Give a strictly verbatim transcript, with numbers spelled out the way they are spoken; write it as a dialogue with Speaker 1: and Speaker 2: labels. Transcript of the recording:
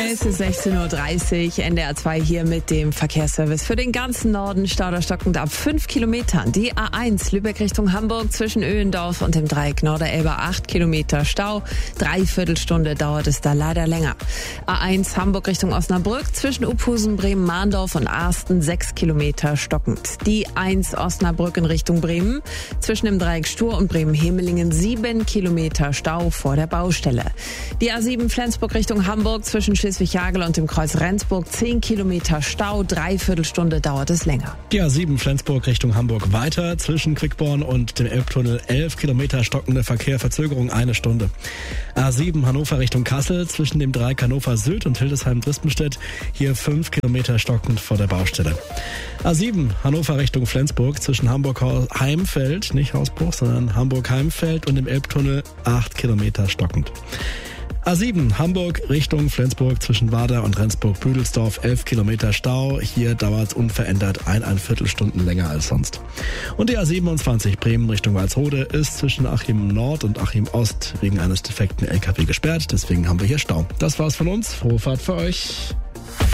Speaker 1: Es ist sechzehn Uhr dreißig, N D R zwei hier mit dem Verkehrsservice für den ganzen Norden. Stau da stockend ab fünf Kilometern. Die A eins Lübeck Richtung Hamburg zwischen Öhendorf und dem Dreieck Norderelbe acht Kilometer Stau. Dreiviertelstunde dauert es da leider länger. A eins Hamburg Richtung Osnabrück zwischen Uphusen, Bremen-Mahndorf und Arsten sechs Kilometer stockend. Die eins Osnabrück in Richtung Bremen zwischen dem Dreieck Stur und Bremen-Hemelingen sieben Kilometer Stau vor der Baustelle. Die A sieben Flensburg Richtung Hamburg zwischen Schleswig-Hagel und dem Kreuz Rendsburg zehn Kilometer Stau, Dreiviertelstunde dauert es länger.
Speaker 2: Die A sieben Flensburg Richtung Hamburg weiter, zwischen Quickborn und dem Elbtunnel elf Kilometer stockende Verkehr, Verzögerung eine Stunde. A sieben Hannover Richtung Kassel, zwischen dem Dreieck Hannover Süd und Hildesheim-Drispenstedt, hier fünf Kilometer stockend vor der Baustelle. A sieben Hannover Richtung Flensburg, zwischen Hamburg-Heimfeld, nicht Hausbruch, sondern Hamburg-Heimfeld und dem Elbtunnel acht Kilometer stockend. A sieben Hamburg Richtung Flensburg zwischen Wader und Rendsburg-Büdelsdorf elf Kilometer Stau. Hier dauert es unverändert eineinviertel Stunden länger als sonst. Und die A siebenundzwanzig Bremen Richtung Walsrode ist zwischen Achim Nord und Achim Ost wegen eines defekten L K W gesperrt. Deswegen haben wir hier Stau. Das war's von uns. Frohe Fahrt für euch.